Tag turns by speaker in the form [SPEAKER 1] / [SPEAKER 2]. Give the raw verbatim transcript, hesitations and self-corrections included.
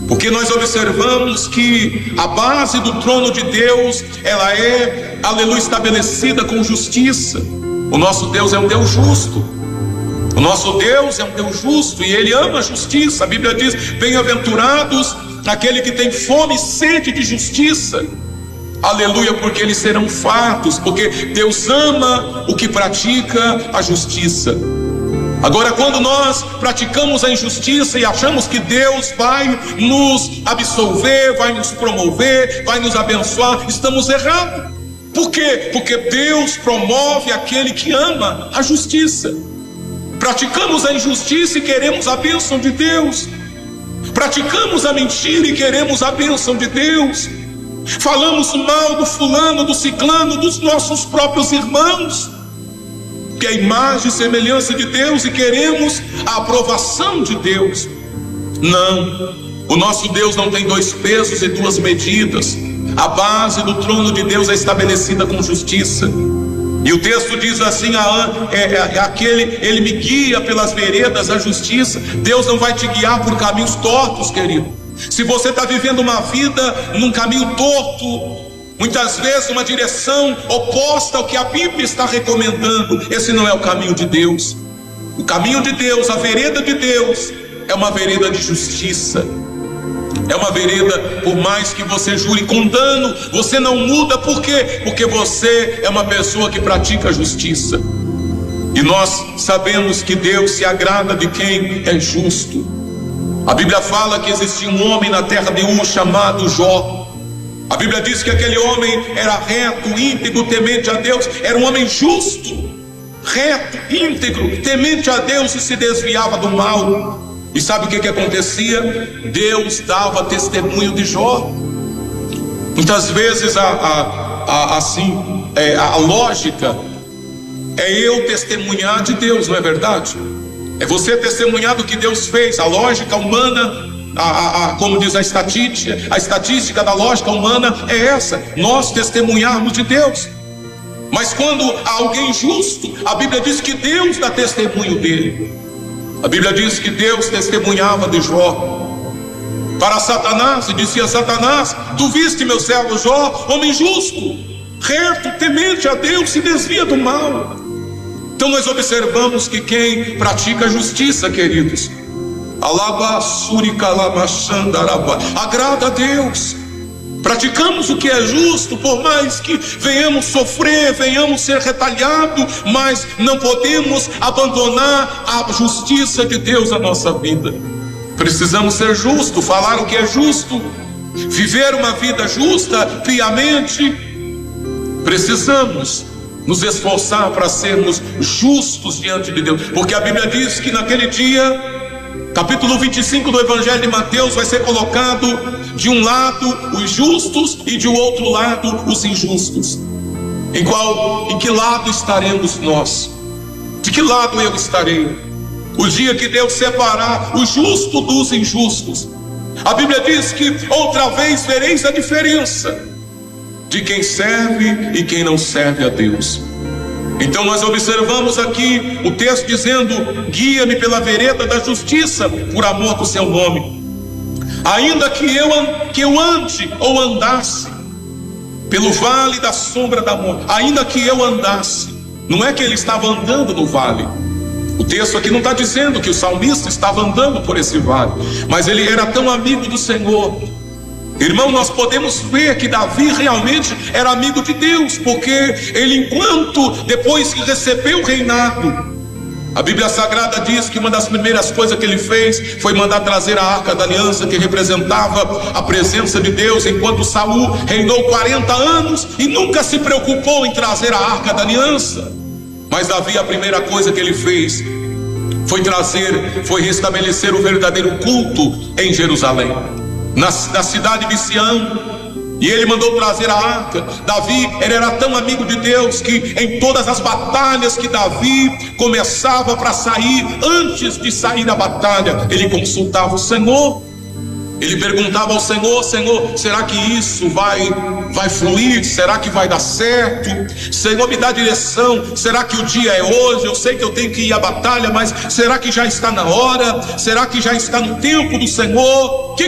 [SPEAKER 1] Porque nós observamos que a base do trono de Deus, ela é, aleluia, estabelecida com justiça. O nosso Deus é um Deus justo. O nosso Deus é um Deus justo e Ele ama a justiça. A Bíblia diz: bem-aventurados aquele que tem fome e sede de justiça. Aleluia, porque eles serão fartos, porque Deus ama o que pratica a justiça. Agora, quando nós praticamos a injustiça e achamos que Deus vai nos absolver, vai nos promover, vai nos abençoar, estamos errados. Por quê? Porque Deus promove aquele que ama a justiça. Praticamos a injustiça e queremos a bênção de Deus. Praticamos a mentira e queremos a bênção de Deus. Falamos mal do fulano, do ciclano, dos nossos próprios irmãos, que é a imagem e semelhança de Deus, e queremos a aprovação de Deus. Não, o nosso Deus não tem dois pesos e duas medidas. A base do trono de Deus é estabelecida com justiça. E o texto diz assim: a, é, é, aquele, ele me guia pelas veredas da justiça. Deus não vai te guiar por caminhos tortos, querido. Se você está vivendo uma vida num caminho torto, muitas vezes uma direção oposta ao que a Bíblia está recomendando, esse não é o caminho de Deus. O caminho de Deus, a vereda de Deus, é uma vereda de justiça. É uma vereda, por mais que você jure com dano, você não muda. Por quê? Porque você é uma pessoa que pratica a justiça. E nós sabemos que Deus se agrada de quem é justo. A Bíblia fala que existia um homem na terra de Uz chamado Jó. A Bíblia diz que aquele homem era reto, íntegro, temente a Deus. Era um homem justo, reto, íntegro, temente a Deus, e se desviava do mal. E sabe o que, que acontecia? Deus dava testemunho de Jó. Muitas vezes a, a, a, assim, é, a lógica é eu testemunhar de Deus, não é verdade? É você testemunhar do que Deus fez. A lógica humana, a, a, a, como diz a estatística, a estatística da lógica humana é essa: nós testemunharmos de Deus. Mas quando há alguém justo, a Bíblia diz que Deus dá testemunho dele. A Bíblia diz que Deus testemunhava de Jó para Satanás, e dizia: Satanás, tu viste meu servo Jó, homem justo, reto, temente a Deus, se desvia do mal. Então nós observamos que quem pratica a justiça, queridos, agrada a Deus. Praticamos o que é justo, por mais que venhamos sofrer, venhamos ser retalhados, mas não podemos abandonar a justiça de Deus na nossa vida. Precisamos ser justos, falar o que é justo, viver uma vida justa, piamente. Precisamos nos esforçar para sermos justos diante de Deus, porque a Bíblia diz que naquele dia, capítulo vinte e cinco do Evangelho de Mateus, vai ser colocado de um lado os justos e de outro lado os injustos. Em qual, em que lado estaremos nós? De que lado eu estarei? O dia que Deus separar o justo dos injustos, a Bíblia diz que outra vez vereis a diferença de quem serve e quem não serve a Deus. Então nós observamos aqui o texto dizendo: guia-me pela vereda da justiça, por amor do seu nome. Ainda que eu, que eu ande ou andasse pelo vale da sombra da morte, ainda que eu andasse, não é que ele estava andando no vale. O texto aqui não está dizendo que o salmista estava andando por esse vale, mas ele era tão amigo do Senhor. Irmão, nós podemos ver que Davi realmente era amigo de Deus, porque ele, enquanto depois que recebeu o reinado, a Bíblia Sagrada diz que uma das primeiras coisas que ele fez foi mandar trazer a Arca da Aliança, que representava a presença de Deus, enquanto Saul reinou quarenta anos e nunca se preocupou em trazer a Arca da Aliança. Mas Davi, a primeira coisa que ele fez foi trazer, foi restabelecer o verdadeiro culto em Jerusalém, na, na cidade de Sião. E ele mandou trazer a arca. Davi, ele era tão amigo de Deus que em todas as batalhas que Davi começava para sair, antes de sair da batalha, ele consultava o Senhor. Ele perguntava ao Senhor: Senhor, será que isso vai, vai fluir? Será que vai dar certo? Senhor, me dá direção. Será que o dia é hoje? Eu sei que eu tenho que ir à batalha, mas será que já está na hora? Será que já está no tempo do Senhor? Que